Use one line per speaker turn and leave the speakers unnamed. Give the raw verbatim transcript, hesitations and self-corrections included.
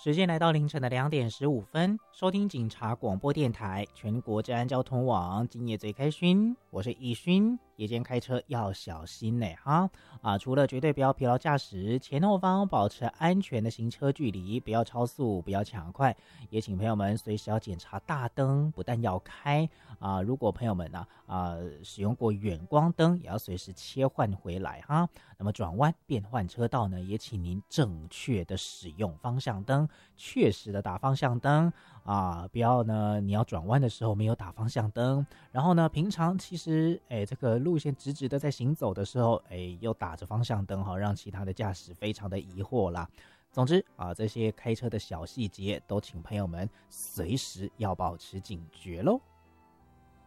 时间来到凌晨的两点十五分，收听警察广播电台全国治安交通网，今夜最开勋，我是易勋。夜间开车要小心呢哈啊！除了绝对不要疲劳驾驶，前后方保持安全的行车距离，不要超速，不要抢快，也请朋友们随时要检查大灯，不但要开啊，如果朋友们呢 啊, 啊使用过远光灯，也要随时切换回来哈。那么转弯变换车道呢，也请您正确的使用方向灯，确实的打方向灯啊，不要呢你要转弯的时候没有打方向灯，然后呢平常其实哎这个路线直直的在行走的时候，哎又打着方向灯哈，让其他的驾驶非常的疑惑啦。总之啊，这些开车的小细节都请朋友们随时要保持警觉咯。